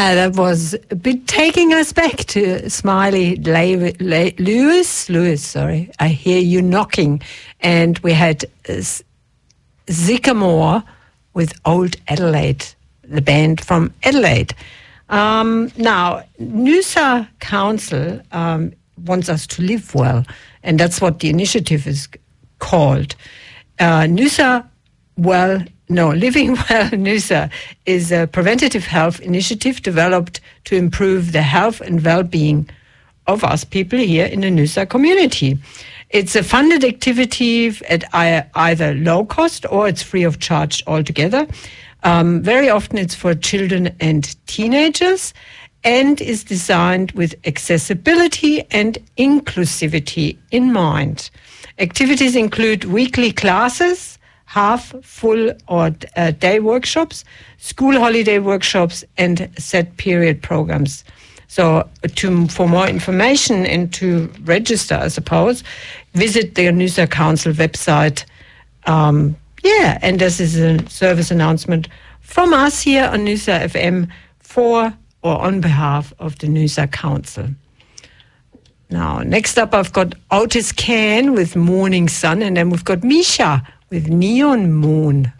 Yeah, that was a bit taking us back to Smiley Lewis. Sorry, I hear you knocking. And we had Sycamore with Old Adelaide, the band from Adelaide. Now, Noosa Council wants us to live well, and that's what the initiative is called. Living Well Noosa is a preventative health initiative developed to improve the health and well-being of us people here in the Noosa community. It's a funded activity at either low cost or it's free of charge altogether. Very often it's for children and teenagers and is designed with accessibility and inclusivity in mind. Activities include weekly classes, half, full or day workshops, school holiday workshops, and set period programs. So for more information and to register, I suppose, visit the Noosa Council website. And this is a service announcement from us here on Noosa FM for or on behalf of the Noosa Council. Now, next up, I've got Otis Can with Morning Sun, and then we've got Misha with Neon Moon.